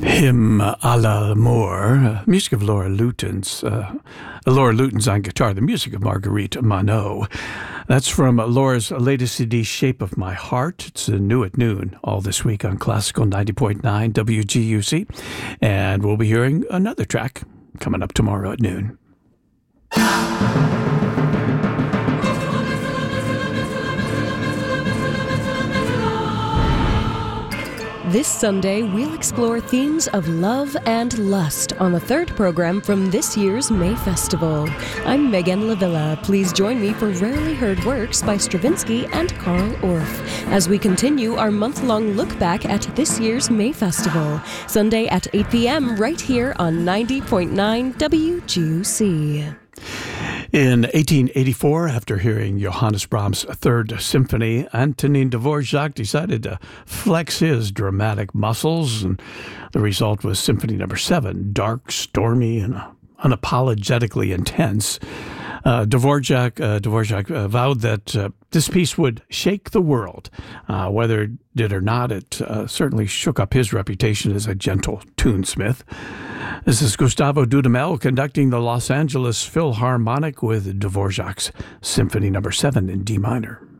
Hymn à l'amour, music of Laura Luton's on guitar, the music of Marguerite Monod. That's from Laura's latest CD, Shape of My Heart. It's new at noon all this week on Classical 90.9 WGUC. And we'll be hearing another track coming up tomorrow at noon. This Sunday, we'll explore themes of love and lust on the third program from this year's May Festival. I'm Megan Lavilla. Please join me for Rarely Heard Works by Stravinsky and Carl Orff as we continue our month-long look back at this year's May Festival. Sunday at 8 p.m. right here on 90.9 WGUC. In 1884, after hearing Johannes Brahms' Third Symphony, Antonin Dvorak decided to flex his dramatic muscles, and the result was Symphony No. 7, dark, stormy, and unapologetically intense. Dvorak vowed that this piece would shake the world. Whether it did or not, it certainly shook up his reputation as a gentle tunesmith. This is Gustavo Dudamel conducting the Los Angeles Philharmonic with Dvorak's Symphony No. 7 in D minor.